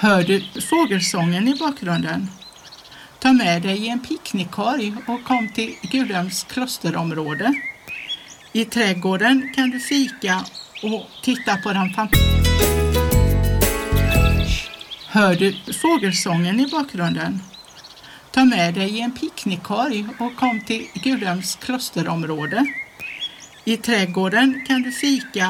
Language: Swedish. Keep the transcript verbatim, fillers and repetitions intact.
Hör du fågelsången i bakgrunden? Ta med dig en picknickkorg och kom till Gudhems klosterområde. I trädgården kan du fika och titta på den fantastiska... Hör du fågelsången i bakgrunden? Ta med dig en picknickkorg och kom till Gudhems klosterområde. I trädgården kan du fika